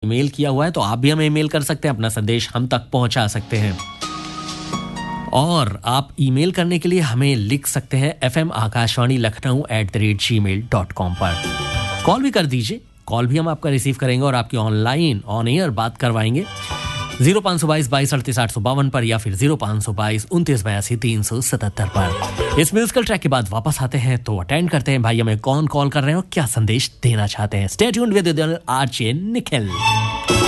Mail किया हुआ है तो आप भी हमें ईमेल कर सकते हैं, अपना संदेश हम तक पहुंचा सकते हैं। और आप ईमेल करने के लिए हमें लिख सकते हैं fmakashvani.lucknow@gmail.com पर। कॉल भी कर दीजिए, कॉल भी हम आपका रिसीव करेंगे और आपकी ऑनलाइन ऑन एयर बात करवाएंगे 0522 22 38 852 पर या फिर 0522 29 82 377 पर। इस म्यूजिकल ट्रैक के बाद वापस आते हैं तो अटेंड करते हैं भाई हमें कौन कॉल कर रहे हैं और क्या संदेश देना चाहते हैं। Stay tuned with RJ Nikhil.